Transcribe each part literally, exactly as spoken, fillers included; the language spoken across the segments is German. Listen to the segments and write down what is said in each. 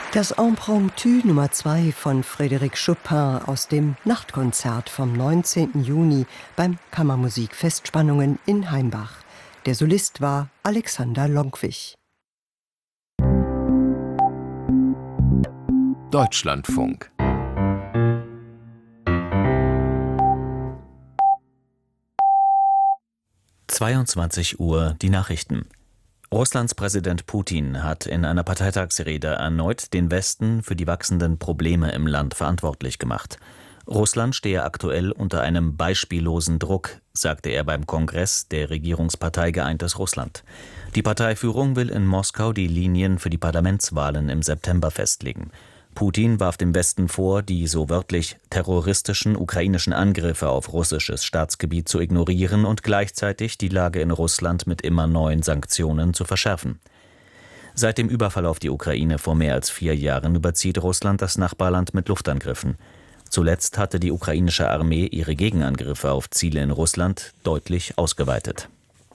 Das Impromptu Nummer zwei von Frédéric Chopin aus dem Nachtkonzert vom neunzehnten Juni beim Kammermusikfest Spannungen in Heimbach. Der Solist war Alexander Lonkwich. Deutschlandfunk. zweiundzwanzig Uhr die Nachrichten. Russlands Präsident Putin hat in einer Parteitagsrede erneut den Westen für die wachsenden Probleme im Land verantwortlich gemacht. Russland stehe aktuell unter einem beispiellosen Druck, sagte er beim Kongress der Regierungspartei Geeintes Russland. Die Parteiführung will in Moskau die Linien für die Parlamentswahlen im September festlegen. Putin warf dem Westen vor, die so wörtlich terroristischen ukrainischen Angriffe auf russisches Staatsgebiet zu ignorieren und gleichzeitig die Lage in Russland mit immer neuen Sanktionen zu verschärfen. Seit dem Überfall auf die Ukraine vor mehr als vier Jahren überzieht Russland das Nachbarland mit Luftangriffen. Zuletzt hatte die ukrainische Armee ihre Gegenangriffe auf Ziele in Russland deutlich ausgeweitet.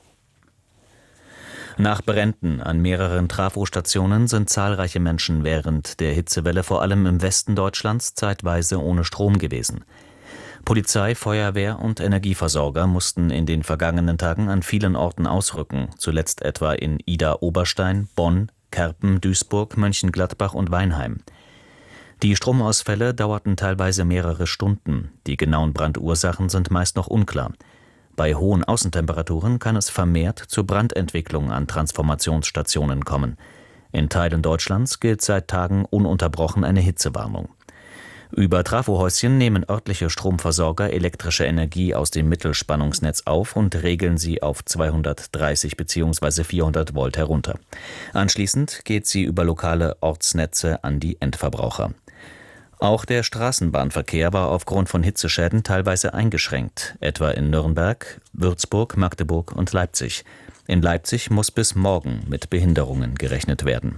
Nach Bränden an mehreren Trafostationen sind zahlreiche Menschen während der Hitzewelle vor allem im Westen Deutschlands zeitweise ohne Strom gewesen. Polizei, Feuerwehr und Energieversorger mussten in den vergangenen Tagen an vielen Orten ausrücken, zuletzt etwa in Idar-Oberstein, Bonn, Kerpen, Duisburg, Mönchengladbach und Weinheim. Die Stromausfälle dauerten teilweise mehrere Stunden. Die genauen Brandursachen sind meist noch unklar. Bei hohen Außentemperaturen kann es vermehrt zur Brandentwicklung an Transformationsstationen kommen. In Teilen Deutschlands gilt seit Tagen ununterbrochen eine Hitzewarnung. Über Trafohäuschen nehmen örtliche Stromversorger elektrische Energie aus dem Mittelspannungsnetz auf und regeln sie auf zweihundertdreißig bzw. vierhundert Volt herunter. Anschließend geht sie über lokale Ortsnetze an die Endverbraucher. Auch der Straßenbahnverkehr war aufgrund von Hitzeschäden teilweise eingeschränkt, etwa in Nürnberg, Würzburg, Magdeburg und Leipzig. In Leipzig muss bis morgen mit Behinderungen gerechnet werden.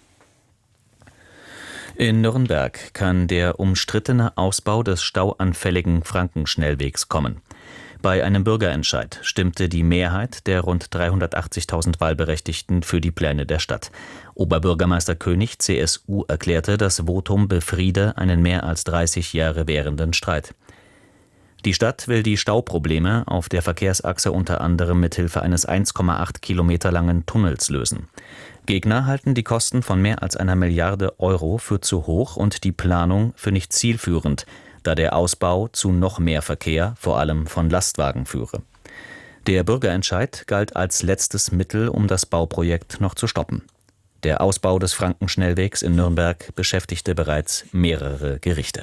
In Nürnberg kann der umstrittene Ausbau des stauanfälligen Frankenschnellwegs kommen. Bei einem Bürgerentscheid stimmte die Mehrheit der rund dreihundertachtzigtausend Wahlberechtigten für die Pläne der Stadt. Oberbürgermeister König, C S U, erklärte, das Votum befriede einen mehr als dreißig Jahre währenden Streit. Die Stadt will die Stauprobleme auf der Verkehrsachse unter anderem mithilfe eines eins Komma acht Kilometer langen Tunnels lösen. Gegner halten die Kosten von mehr als einer Milliarde Euro für zu hoch und die Planung für nicht zielführend, da der Ausbau zu noch mehr Verkehr, vor allem von Lastwagen, führe. Der Bürgerentscheid galt als letztes Mittel, um das Bauprojekt noch zu stoppen. Der Ausbau des Frankenschnellwegs in Nürnberg beschäftigte bereits mehrere Gerichte.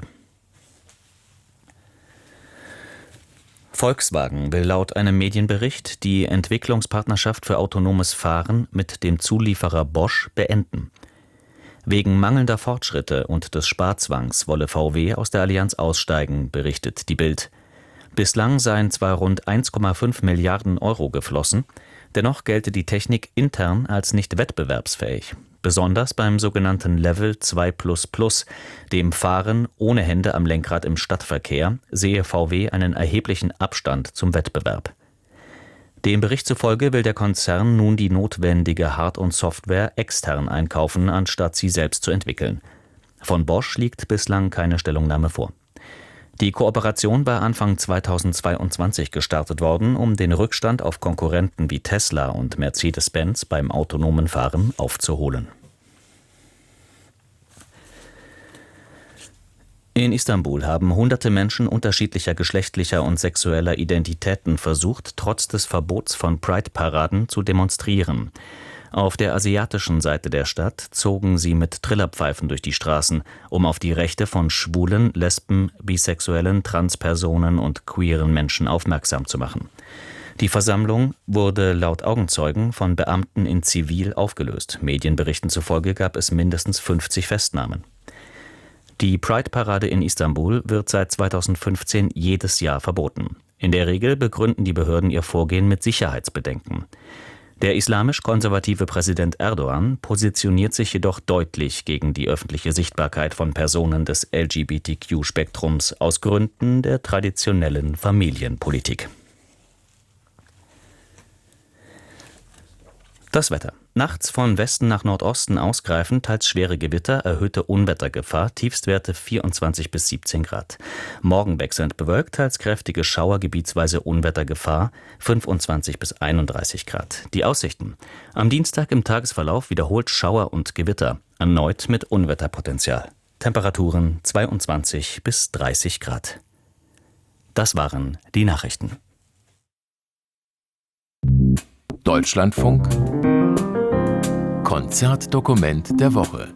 Volkswagen will laut einem Medienbericht die Entwicklungspartnerschaft für autonomes Fahren mit dem Zulieferer Bosch beenden. Wegen mangelnder Fortschritte und des Sparzwangs wolle V W aus der Allianz aussteigen, berichtet die Bild. Bislang seien zwar rund eins Komma fünf Milliarden Euro geflossen, dennoch gelte die Technik intern als nicht wettbewerbsfähig. Besonders beim sogenannten Level zwei plus plus, dem Fahren ohne Hände am Lenkrad im Stadtverkehr, sehe V W einen erheblichen Abstand zum Wettbewerb. Dem Bericht zufolge will der Konzern nun die notwendige Hard- und Software extern einkaufen, anstatt sie selbst zu entwickeln. Von Bosch liegt bislang keine Stellungnahme vor. Die Kooperation war Anfang zweitausendzweiundzwanzig gestartet worden, um den Rückstand auf Konkurrenten wie Tesla und Mercedes-Benz beim autonomen Fahren aufzuholen. In Istanbul haben hunderte Menschen unterschiedlicher geschlechtlicher und sexueller Identitäten versucht, trotz des Verbots von Pride-Paraden zu demonstrieren. Auf der asiatischen Seite der Stadt zogen sie mit Trillerpfeifen durch die Straßen, um auf die Rechte von Schwulen, Lesben, Bisexuellen, Transpersonen und queeren Menschen aufmerksam zu machen. Die Versammlung wurde laut Augenzeugen von Beamten in Zivil aufgelöst. Medienberichten zufolge gab es mindestens fünfzig Festnahmen. Die Pride-Parade in Istanbul wird seit zweitausendfünfzehn jedes Jahr verboten. In der Regel begründen die Behörden ihr Vorgehen mit Sicherheitsbedenken. Der islamisch-konservative Präsident Erdogan positioniert sich jedoch deutlich gegen die öffentliche Sichtbarkeit von Personen des L G B T Q-Spektrums aus Gründen der traditionellen Familienpolitik. Das Wetter. Nachts von Westen nach Nordosten ausgreifend, teils schwere Gewitter, erhöhte Unwettergefahr, Tiefstwerte vierundzwanzig bis siebzehn Grad. Morgen wechselnd bewölkt, teils kräftige Schauer, gebietsweise Unwettergefahr, fünfundzwanzig bis einunddreißig Grad. Die Aussichten: Am Dienstag im Tagesverlauf wiederholt Schauer und Gewitter, erneut mit Unwetterpotenzial. Temperaturen zweiundzwanzig bis dreißig Grad. Das waren die Nachrichten. Deutschlandfunk Konzertdokument der Woche.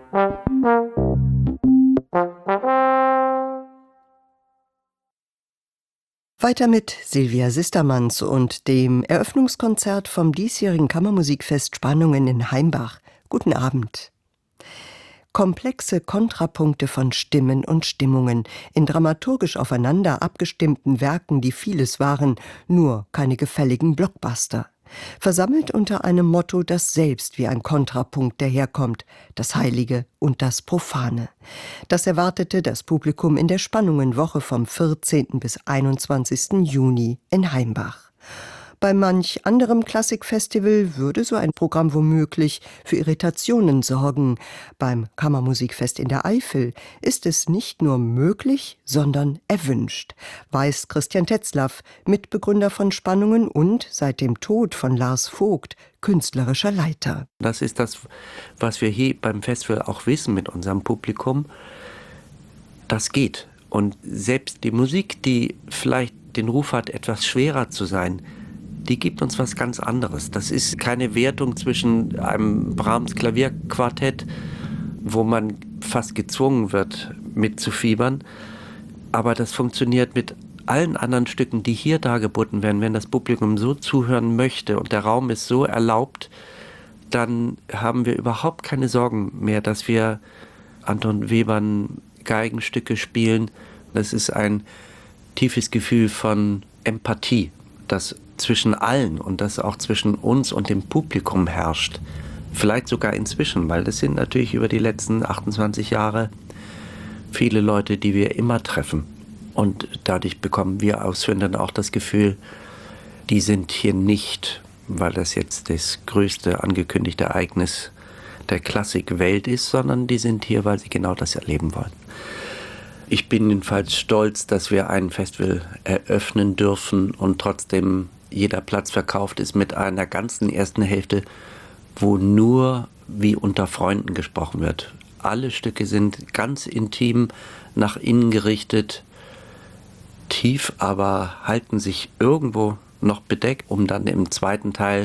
Weiter mit Silvia Sistermanns und dem Eröffnungskonzert vom diesjährigen Kammermusikfest Spannungen in Heimbach. Guten Abend. Komplexe Kontrapunkte von Stimmen und Stimmungen in dramaturgisch aufeinander abgestimmten Werken, die vieles waren, nur keine gefälligen Blockbuster. Versammelt unter einem Motto, das selbst wie ein Kontrapunkt daherkommt: das Heilige und das Profane. Das erwartete das Publikum in der Spannungenwoche vom vierzehnten bis einundzwanzigsten Juni in Heimbach. Bei manch anderem Klassikfestival würde so ein Programm womöglich für Irritationen sorgen. Beim Kammermusikfest in der Eifel ist es nicht nur möglich, sondern erwünscht, weiß Christian Tetzlaff, Mitbegründer von Spannungen und seit dem Tod von Lars Vogt künstlerischer Leiter. Das ist das, was wir hier beim Festival auch wissen mit unserem Publikum. Das geht. Und selbst die Musik, die vielleicht den Ruf hat, etwas schwerer zu sein, die gibt uns was ganz anderes. Das ist keine Wertung zwischen einem Brahms Klavierquartett, wo man fast gezwungen wird mitzufiebern, aber das funktioniert mit allen anderen Stücken, die hier dargeboten werden. Wenn das Publikum so zuhören möchte und der Raum ist so erlaubt, dann haben wir überhaupt keine Sorgen mehr, dass wir Anton Webern Geigenstücke spielen. Das ist ein tiefes Gefühl von Empathie, das zwischen allen und das auch zwischen uns und dem Publikum herrscht. Vielleicht sogar inzwischen, weil das sind natürlich über die letzten achtundzwanzig Jahre viele Leute, die wir immer treffen. Und dadurch bekommen wir Ausführenden auch das Gefühl, die sind hier nicht, weil das jetzt das größte angekündigte Ereignis der Klassikwelt ist, sondern die sind hier, weil sie genau das erleben wollen. Ich bin jedenfalls stolz, dass wir ein Festival eröffnen dürfen und trotzdem jeder Platz verkauft ist mit einer ganzen ersten Hälfte, wo nur wie unter Freunden gesprochen wird. Alle Stücke sind ganz intim, nach innen gerichtet, tief, aber halten sich irgendwo noch bedeckt, um dann im zweiten Teil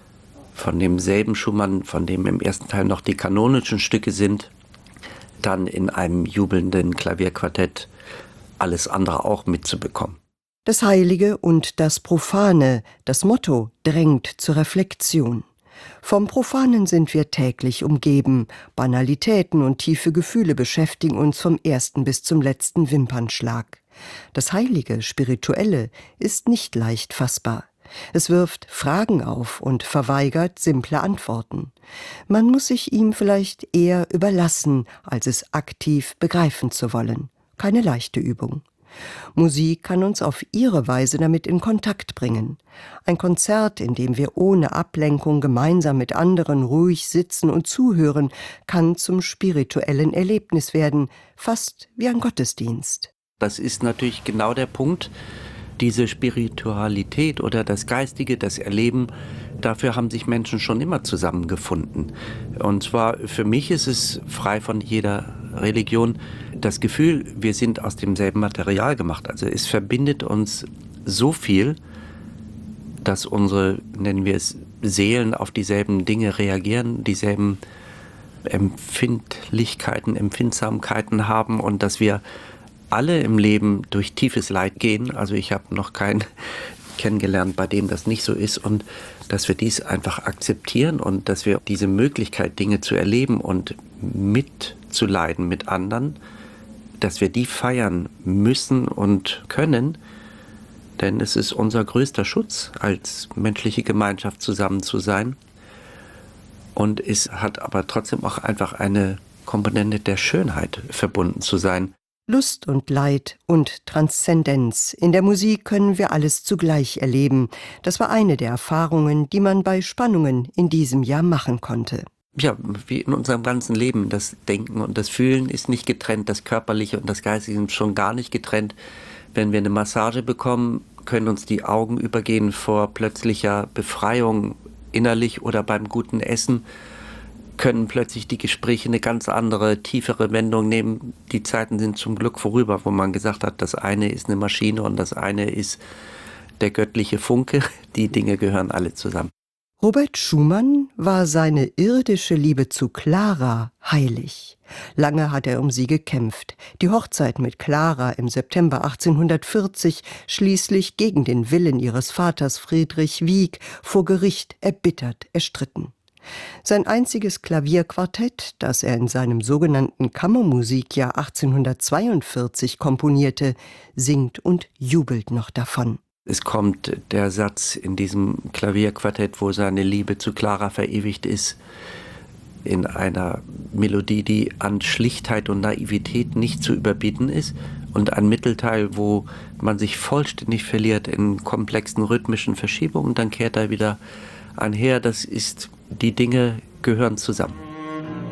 von demselben Schumann, von dem im ersten Teil noch die kanonischen Stücke sind, dann in einem jubelnden Klavierquartett alles andere auch mitzubekommen. Das Heilige und das Profane, das Motto, drängt zur Reflexion. Vom Profanen sind wir täglich umgeben. Banalitäten und tiefe Gefühle beschäftigen uns vom ersten bis zum letzten Wimpernschlag. Das Heilige, Spirituelle ist nicht leicht fassbar. Es wirft Fragen auf und verweigert simple Antworten. Man muss sich ihm vielleicht eher überlassen, als es aktiv begreifen zu wollen. Keine leichte Übung. Musik kann uns auf ihre Weise damit in Kontakt bringen. Ein Konzert, in dem wir ohne Ablenkung gemeinsam mit anderen ruhig sitzen und zuhören, kann zum spirituellen Erlebnis werden, fast wie ein Gottesdienst. Das ist natürlich genau der Punkt, diese Spiritualität oder das Geistige, das Erleben, dafür haben sich Menschen schon immer zusammengefunden. Und zwar für mich ist es frei von jeder Religion das Gefühl, wir sind aus demselben Material gemacht. Also es verbindet uns so viel, dass unsere, nennen wir es, Seelen auf dieselben Dinge reagieren, dieselben Empfindlichkeiten, Empfindsamkeiten haben und dass wir alle im Leben durch tiefes Leid gehen. Also ich habe noch keinen kennengelernt, bei dem das nicht so ist, und dass wir dies einfach akzeptieren und dass wir diese Möglichkeit, Dinge zu erleben und mitzuleiden mit anderen, dass wir die feiern müssen und können, denn es ist unser größter Schutz, als menschliche Gemeinschaft zusammen zu sein. Und es hat aber trotzdem auch einfach eine Komponente der Schönheit verbunden zu sein. Lust und Leid und Transzendenz. In der Musik können wir alles zugleich erleben. Das war eine der Erfahrungen, die man bei Spannungen in diesem Jahr machen konnte. Ja, wie in unserem ganzen Leben. Das Denken und das Fühlen ist nicht getrennt. Das Körperliche und das Geistige sind schon gar nicht getrennt. Wenn wir eine Massage bekommen, können uns die Augen übergehen vor plötzlicher Befreiung innerlich, oder beim guten Essen können plötzlich die Gespräche eine ganz andere, tiefere Wendung nehmen. Die Zeiten sind zum Glück vorüber, wo man gesagt hat, das eine ist eine Maschine und das eine ist der göttliche Funke. Die Dinge gehören alle zusammen. Robert Schumann war seine irdische Liebe zu Clara heilig. Lange hat er um sie gekämpft. Die Hochzeit mit Clara im September achtzehnhundertvierzig schließlich gegen den Willen ihres Vaters Friedrich Wieck vor Gericht erbittert erstritten. Sein einziges Klavierquartett, das er in seinem sogenannten Kammermusikjahr achtzehnhundertzweiundvierzig komponierte, singt und jubelt noch davon. Es kommt der Satz in diesem Klavierquartett, wo seine Liebe zu Clara verewigt ist, in einer Melodie, die an Schlichtheit und Naivität nicht zu überbieten ist, und ein Mittelteil, wo man sich vollständig verliert in komplexen rhythmischen Verschiebungen, dann kehrt er wieder einher. Das ist, die Dinge gehören zusammen.